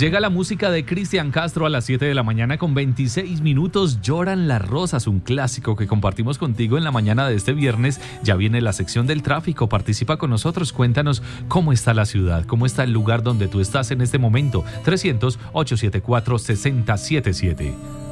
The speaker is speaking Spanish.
Llega la música de Cristian Castro a las 7 de la mañana con 26 minutos. Lloran las rosas, un clásico que compartimos contigo en la mañana de este viernes. Ya viene la sección del tráfico. Participa con nosotros. Cuéntanos cómo está la ciudad, cómo está el lugar donde tú estás en este momento. 300-874-6077.